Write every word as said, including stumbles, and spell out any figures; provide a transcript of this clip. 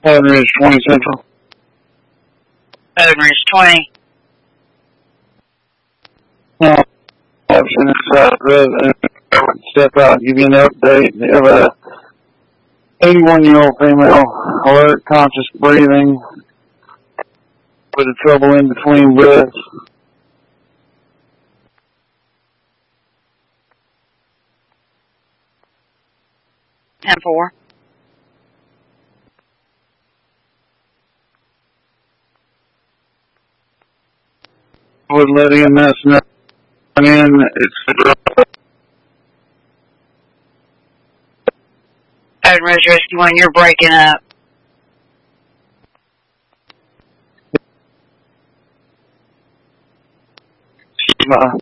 Haven Ridge twenty Central. Haven Ridge twenty. No, option is uh, resident. Step out, give you an update. They have a eighty-one-year-old female, alert, conscious breathing, with a trouble in between breaths. ten four. Would let in this in. It's Haven Ridge Rescue one, you're breaking up. my